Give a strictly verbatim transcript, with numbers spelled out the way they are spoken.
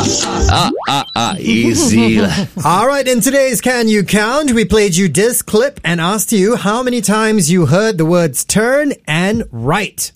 Ah, ah, ah, easy lah. All right, in today's Can You Count, we played you this clip and asked you how many times you heard the words turn and right.